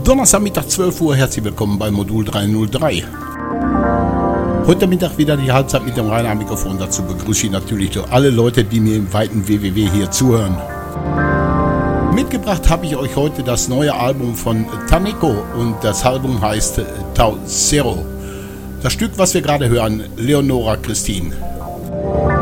Donnerstagmittag 12 Uhr, herzlich willkommen bei Modul 303. Heute Mittag wieder die Halbzeit mit dem Rainer am Mikrofon. Dazu begrüße ich natürlich alle Leute, die mir im weiten WWW hier zuhören. Mitgebracht habe ich euch heute das neue Album von Taneko und das Album heißt Tau Zero. Das Stück, was wir gerade hören, Leonora Christine.